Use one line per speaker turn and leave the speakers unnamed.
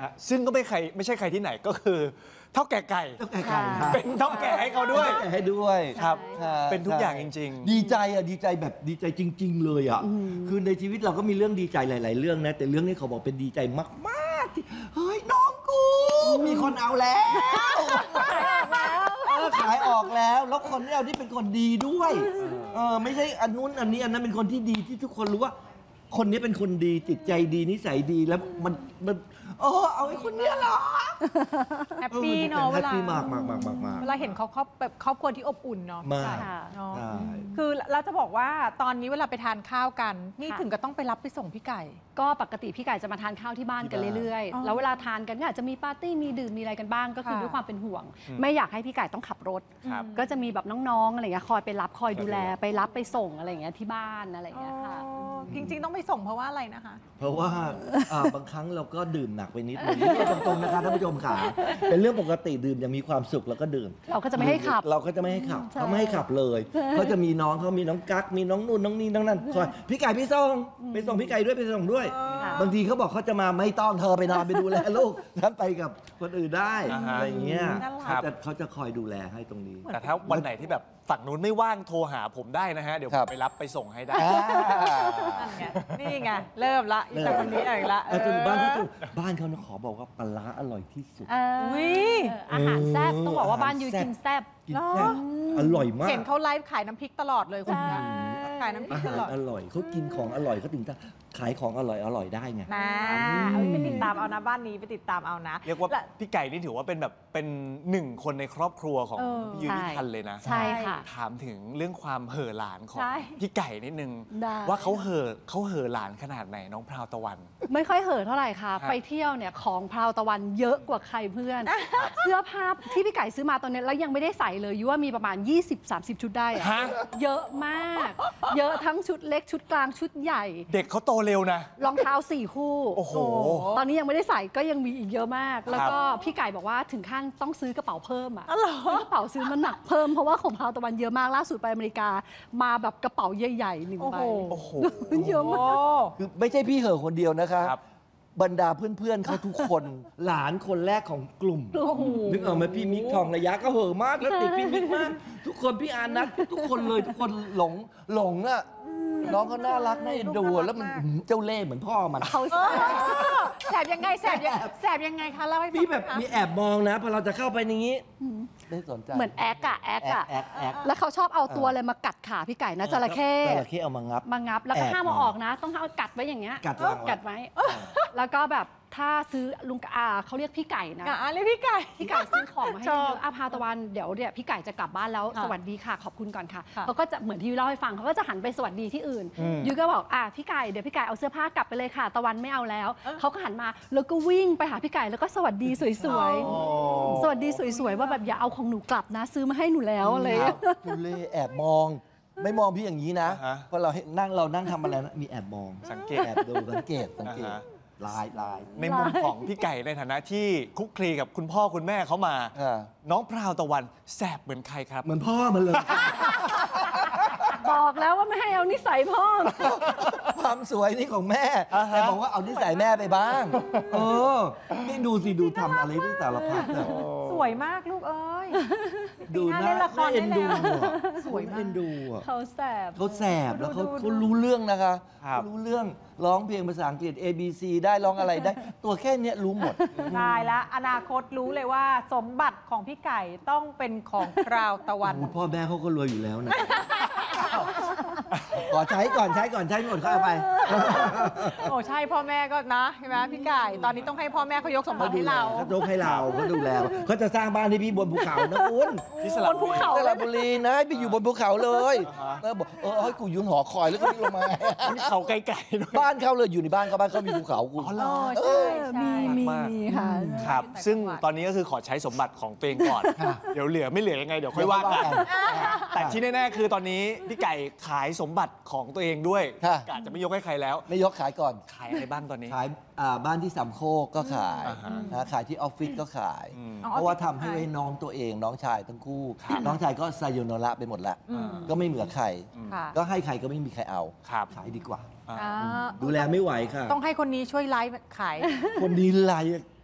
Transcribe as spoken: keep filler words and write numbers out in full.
ะซึ่งก็ไม่ใครไม่ใช่ใครที่ไหนก็คือเท่าแก่ไก่
เท่าแก่ไก่
เป็นเท่าแก่ให้เขาด้วย
ให้ด้วย
ครับเป็นทุกอย่างจริง
ๆดีใจอ่ะดีใจแบบดีใจจริงๆเลยอ่ะคือในชีวิตเราก็มีเรื่องดีใจหลายๆเรื่องนะแต่เรื่องนี้เขาบอกเป็นดีใจมากๆที่เฮ้ยน้องกูมีคนเอาแล้วขายออกแล้วแล้วคนที่เอาที่เป็นคนดีด้วยเออไม่ใช่อันนู้นอันนี้อันนั้นเป็นคนที่ดีที่ทุกคนรู้ว่าคนนี้เป็นคนดีจิตใจดีนิสัยดีแล้วมันมันเออเอาไอ้คนนี้เหรอ
แฮปปี้เนาะเวลา
มากมากมากมากมาก
เวลาเห็นเขาครอบแบบครอบครัวที่อบอุ่นเนาะ
มาก
เนาะคือเราจะบอกว่าตอนนี้เวลาไปทานข้าวกันนี่ถึงก็ต้องไปรับไปส่งพี่ไก่
ก็ปกติพี่ไก่จะมาทานข้าวที่บ้านกันเรื่อยๆแล้วเวลาทานกันก็อาจจะมีปาร์ตี้มีดื่มมีอะไรกันบ้างก็คือด้วยความเป็นห่วงไม่อยากให้พี่ไก่ต้องขับรถก็จะมีแบบน้องๆอะไรเงี้ยคอยไปรับคอยดูแลไปรับไปส่งอะไรเงี้ยที่บ้านอะไรเงี้ยค่ะ
จริงๆต้องไปส่งเพราะว่าอะไรนะคะ
เพราะว่าบางครั้งเราก็ดื่มหนักไปนิดนึงนี่ตรงๆนะคะท่านผู้ชมค่ะเป็นเรื่องปกติดื่มอย่างมีความสุขแล้วก็ดื่ม
เราก็จะไม่ให้ขับ
เราก็จะไม่ให้ขับเขาไม่ให้ขับเลยเขาจะมีน้องเขามีน้องกั๊กมีน้องนู่นน้องนี่น้องนั่นคอยพี่ไก่พี่ส่งไปส่งพี่ไก่ด้วยไปส่งด้วยบางทีเขาบอกเขาจะมาไม่ต้องเธอไปนอนไปดูแลลูกท่านไปกับคนอื่นได้อะไรเงี้ยเขาจะเขาจะคอยดูแลให้ตรงนี้
แต่ถ้าวันไหนที่แบบฝั่งนู้นไม่ว่างโทรหาผมได้นะฮะเดี๋ยวผมไปรับไปส่งให้ได้
นี่ไงเริ่มละอีกคนนี้อีกละ
จนบ้านเขาบ้านเขาขอบอกว่าปลาร้าอร่อยที่สุด
อาหารแซ่บต้องบอกว่าบ้านยูกินแซ่บ
กินแซ่บอร่อยมาก
เห็นเขาไลฟ์ขายน้ำพริกตลอดเลยคุณขายน้ำพริกตลอด
อร่อยเขากินของอร่อยเขาถึงจะขายของอร่อยอร่อยได้ไง
นะไปติดตามเอานะบ้านนี้ไปติดตามเอานะ
เรียกว่าพี่ไก่นี่ถือว่าเป็นแบบเป็นหนึ่งคนในครอบครัวของพี่ยุ้ยทันเลยนะ
ใช่ค่ะ
ถามถึงเรื่องความเห่อหลานของพี่ไก่นิดนึงว่าเขาเห่อเขาเห่อหลานขนาดไหนน้องพราวตะวัน
ไม่ค่อยเห่อเท่าไหร่ค่ะไปเที่ยวเนี่ยของพราวตะวันเยอะกว่าใครเพื่อนเสื้อผ้าที่พี่ไก่ซื้อมาตอนนี้แล้วยังไม่ได้ใส่เลยยุ้ยว่ามีประมาณ ยี่สิบสามสิบ ชุดได้เยอะมากเยอะทั้งชุดเล็กชุดกลางชุดใหญ่
เด็กเขาโตเร็วนะ
รองเท้าสี่คู่
โอ้โห
ตอนนี้ยังไม่ได้ใส่ก็ยังมีอีกเยอะมากแล้วก็พี่ไก่บอกว่าถึงขั้นต้องซื้อกระเป๋าเพิ่มอ่ะซื้อกระเป๋าซื้อมันหนักเพิ่มเพราะว่าของพราวตะวันเยอะมากล่าสุดไปอเมริกามาแบบกระเป๋าใหญ่ๆหนึ่งใบ
โอ้โห
เยอะมาก
คือไม่ใช่พี่เห่อคนเดียวนะคะบรรดาเพื่อนๆเขาทุกคนหลานคนแรกของกลุ่มนึกออกไหมพี่มิกทองระยะก็เห่อมากแล้วติดพี่มิกมากทุกคนพี่อานัททุกคนเลยทุกคนหลงหลงอ่ะน้องเขาน่ารักน่าเอ็นดูแล้วมันเจ้าเล่ห์เหมือนพ่อมัน
แสบยังไงแสบแสบยังไงคะเล่าให้ฟัง
พี่แบบมีแอบมองนะพอเราจะเข้าไปในนี้ไม่สนใจ
เหมือนแอ๊กอะแอ๊กอะแล้วเขาชอบเอาตัวอะไรมากัดขาพี่ไก่นะจระเข้
จระเข้เอามางับ
มางับแล้วก็ห้ามเอาออกนะต้องเอากัดไว้อย่างเงี้ย
กัด
กัดไว้แล้วก็แบบถ้าซื้อลุงอาเขาเรียกพี่ไก่นะ
เรียกพี่ไก่
พี่ไก่ซื้อของมาให้เยอะอาพาตะวันเดี๋ยวเนี่ยพี่ไก่จะกลับบ้านแล้วสวัสดีค่ะขอบคุณก่อนค่ะเขาก็จะเหมือนที่เล่าให้ฟังเขาก็จะหันไปสวัสดีที่อื่นยูก็บอกอ่ะพี่ไก่เดี๋ยวพี่ไก่เอาเสื้อผ้ากลับไปเลยค่ะตะวันไม่เอาแล้วเขาก็หันมาแล้วก็วิ่งไปหาพี่ไก่แล้วก็สวัสดีสวยๆสวัสดีสวยๆว่าแบบอย่าเอาของหนูกลับนะซื้อมาให้หนูแล้วอะไร
คุณเล่แอบมองไม่มองพี่อย่างนี้นะเพราะเรานั่งเรานั่งทำอะไรนะมีแอบมอง
สังเกต
แอบดูสังเกตสังเกตลายลาย
ในมุมของพี่ไก่ในฐานะที่คุกคลีกับคุณพ่อคุณแม่เขามาน้องพราวตะวันแสบเหมือนใครครับ
เหมือนพ่อมันเลย
บอกแล้วว่าไม่ให้เอานิสัยพ่อ
ความสวยนี่ของแม่แต่บอกว่าเอานิสัยแม่ไปบ้างเออนี่ดูสิดูทำอะไรที่สารพัด
สวยมากลูกเอ้ย
ดูน่าเอ็นดูสวยมากเอ็นดู
เขาแสบ
เขาแสบแล้วเขาเขารู้เรื่องนะคะรู้เรื่องร้องเพลงภาษาอังกฤษ เอ บี ซี ได้ร้องอะไรได้ตัวแค่นี้รู้หมด
ตายแล้วอนาคตรู้เลยว่าสมบัติของพี่ไก่ต้องเป็นของพราวตะวัน
พ่อแม่เขาก็รวยอยู่แล้วนะขอใช้ก่อนใช้ก่อนใช้หมดเข้าไป
โอ้ใช่พ่อแม่ก็นะใช่ไหมพี่ไก่ตอนนี้ต้องให้พ่อแม่เขายกสมบัติให้เรา
เขายกให้เราเขาดูแลเขาจะสร้างบ้านให้พี่บนภูเขานะคุณ
ที่สระบุรี
สระบุรีนะไปอยู่บนภูเขาเลยแล้วบอกเออให้กูยืนหอคอยแล้วก็ลงมา
เขาไกลๆ
บ้านเขาเลยอยู่ในบ้านเขาบ้านเขามีภูเขากู
อ๋อใช่
มีมีค่ะ
ครับซึ่งตอนนี้ก็คือขอใช้สมบัติของตัวเองก่อนเดี๋ยวเหลือไม่เหลือยังไงเดี๋ยวค่อยว่ากันแต่ที่แน่ๆคือตอนนี้พี่ไก่ขายสมบัติของตัวเองด้วยกะจะไม่ยกให้ใครแล้ว
ไม่ยกขายก่อน
ขายอะไรบ้างตอนนี้
ขายบ้านที่สามโคกก็ขายนะขายที่ออฟฟิศก็ขายเพราะว่าทำให้น้องตัวเองน้องชายทั้งคู่น้องชายก็ไซโยโนระไปหมดละก็ไม่เหมือนใครก็ให้ใครก็ไม่มีใครเอาขายดีกว่าดูแลไม่ไหวค่ะ
ต้องให้คนนี้ช่วยไลฟ์ขาย
คนนี้ไลฟ์